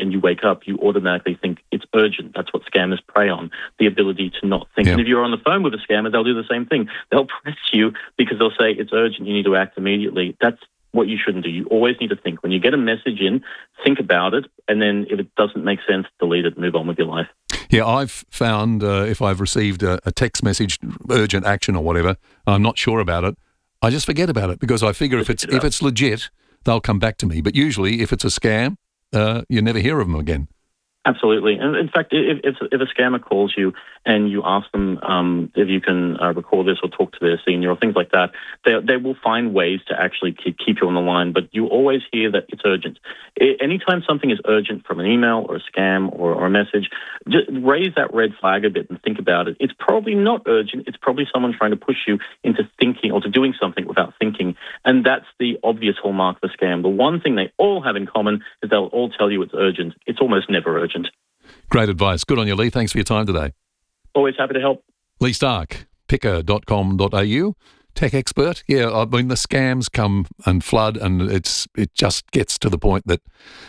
and you wake up, you automatically think it's urgent. That's what scammers prey on, the ability to not think. And if you're on the phone with a scammer, they'll do the same thing. They'll press you because they'll say it's urgent, you need to act immediately. That's what you shouldn't do. You always need to think. When you get a message in, think about it, and then if it doesn't make sense, delete it and move on with your life. Yeah, I've found if I've received a text message, urgent action or whatever, I'm not sure about it, I just forget about it because I figure if it's legit, they'll come back to me. But usually if it's a scam, you never hear of them again. Absolutely. And in fact, if a scammer calls you and you ask them if you can record this or talk to their senior or things like that, they will find ways to actually keep you on the line. But you always hear that it's urgent. Anytime something is urgent from an email or a scam or a message, just raise that red flag a bit and think about it. It's probably not urgent. It's probably someone trying to push you into thinking or to doing something without thinking. And that's the obvious hallmark of the scam. The one thing they all have in common is they'll all tell you it's urgent. It's almost never urgent. Great advice. Good on you, Lee. Thanks for your time today. Always happy to help. Lee Stark, picker.com.au, tech expert. Yeah, I mean, the scams come and flood, and it just gets to the point that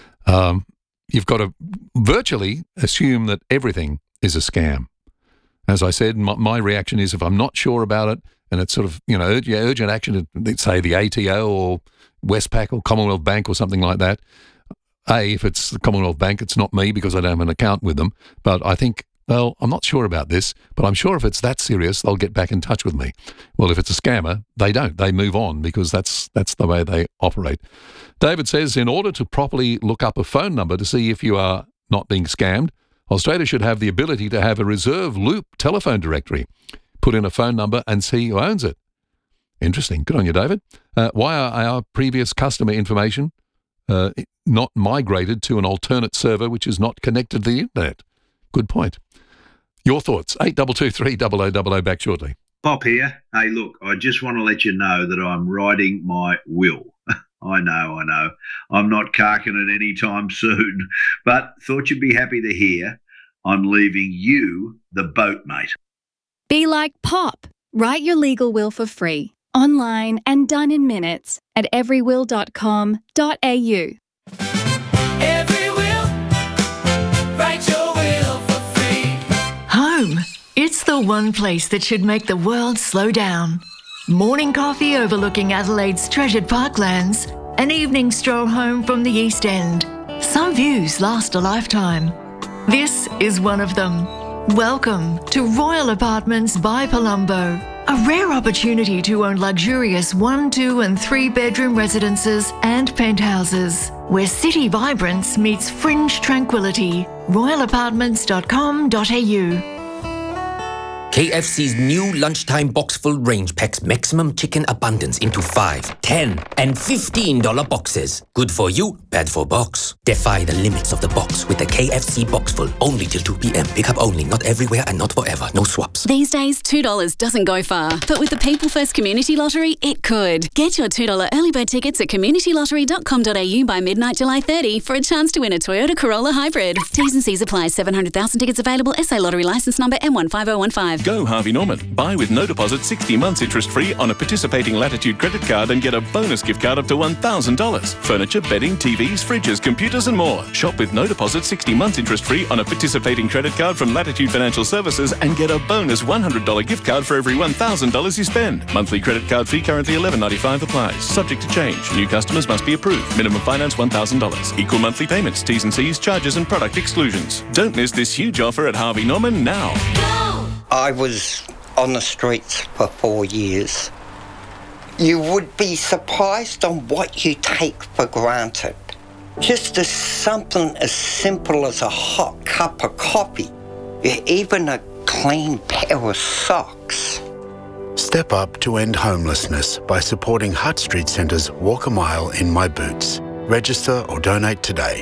you've got to virtually assume that everything is a scam. As I said, my reaction is if I'm not sure about it, and it's sort of, urgent action, say the ATO or Westpac or Commonwealth Bank or something like that, if it's the Commonwealth Bank, it's not me because I don't have an account with them. But I think, well, I'm not sure about this, but I'm sure if it's that serious, they'll get back in touch with me. Well, if it's a scammer, they don't. They move on because that's the way they operate. David says, in order to properly look up a phone number to see if you are not being scammed, Australia should have the ability to have a reserve loop telephone directory. Put in a phone number and see who owns it. Interesting. Good on you, David. Why are our previous customer information not migrated to an alternate server which is not connected to the internet? Good point. Your thoughts? 8223 back shortly. Pop here. Hey, look, I just want to let you know that I'm writing my will. I know. I'm not carking it anytime soon, but thought you'd be happy to hear I'm leaving you the boat, mate. Be like Pop. Write your legal will for free, online and done in minutes at everywill.com.au. Every will, write your will for free. Home. It's the one place that should make the world slow down. Morning coffee overlooking Adelaide's treasured parklands, an evening stroll home from the East End. Some views last a lifetime. This is one of them. Welcome to Royal Apartments by Palumbo, a rare opportunity to own luxurious 1, 2 and 3 bedroom residences and penthouses, where city vibrance meets fringe tranquility. royalapartments.com.au. KFC's new lunchtime box-full range packs maximum chicken abundance into 5, 10 and $15 boxes. Good for you, bad for box. Defy the limits of the box with the KFC box-full, only till 2 p.m. Pick up only, not everywhere and not forever. No swaps. These days, $2 doesn't go far. But with the People First Community Lottery, it could. Get your $2 early bird tickets at communitylottery.com.au by midnight July 30 for a chance to win a Toyota Corolla Hybrid. T's and C's apply. 700,000 tickets available. SA Lottery licence number M15015. Go Harvey Norman. Buy with no deposit 60 months interest-free on a participating Latitude credit card and get a bonus gift card up to $1,000. Furniture, bedding, TVs, fridges, computers and more. Shop with no deposit 60 months interest-free on a participating credit card from Latitude Financial Services and get a bonus $100 gift card for every $1,000 you spend. Monthly credit card fee currently $11.95 applies. Subject to change. New customers must be approved. Minimum finance $1,000. Equal monthly payments. T's and C's, charges and product exclusions. Don't miss this huge offer at Harvey Norman now. I was on the streets for 4 years. You would be surprised on what you take for granted. Just as something as simple as a hot cup of coffee, even a clean pair of socks. Step up to end homelessness by supporting Hutt Street Centre's Walk a Mile in My Boots. Register or donate today.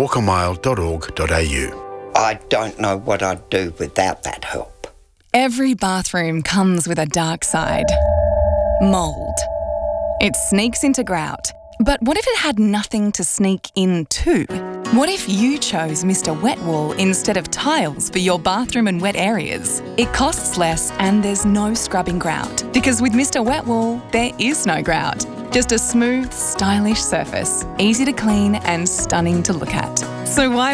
walkamile.org.au. I don't know what I'd do without that help. Every bathroom comes with a dark side. Mould. It sneaks into grout. But what if it had nothing to sneak into? What if you chose Mr. Wet Wool instead of tiles for your bathroom and wet areas? It costs less and there's no scrubbing grout. Because with Mr. Wet Wool, there is no grout. Just a smooth, stylish surface, easy to clean and stunning to look at. So why